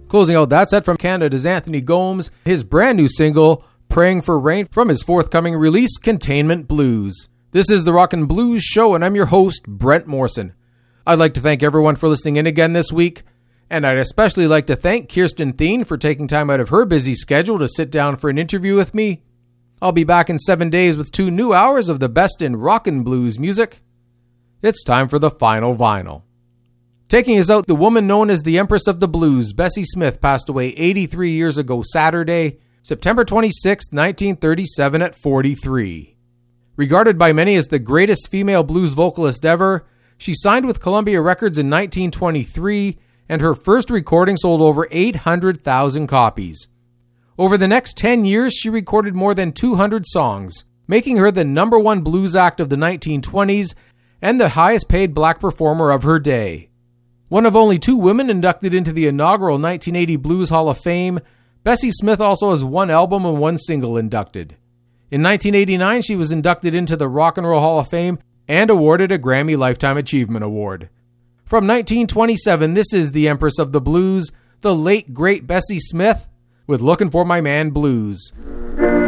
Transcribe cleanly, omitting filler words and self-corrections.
Closing out that set from Canada's Anthony Gomes, his brand new single, Praying for Rain, from his forthcoming release, Containment Blues. This is the Rockin' Blues Show, and I'm your host, Brent Morrison. I'd like to thank everyone for listening in again this week, and I'd especially like to thank Kirsten Thien for taking time out of her busy schedule to sit down for an interview with me. I'll be back in 7 days with 2 new hours of the best in rockin' blues music. It's time for the final vinyl. Taking us out, the woman known as the Empress of the Blues, Bessie Smith, passed away 83 years ago Saturday, September 26, 1937 at 43. Regarded by many as the greatest female blues vocalist ever, she signed with Columbia Records in 1923, and her first recording sold over 800,000 copies. Over the next 10 years, she recorded more than 200 songs, making her the number one blues act of the 1920s and the highest paid black performer of her day. One of only 2 women inducted into the inaugural 1980 Blues Hall of Fame, Bessie Smith also has 1 album and 1 single inducted. In 1989, she was inducted into the Rock and Roll Hall of Fame and awarded a Grammy Lifetime Achievement Award. From 1927, this is the Empress of the Blues, the late, great Bessie Smith, with Lookin' for My Man Blues.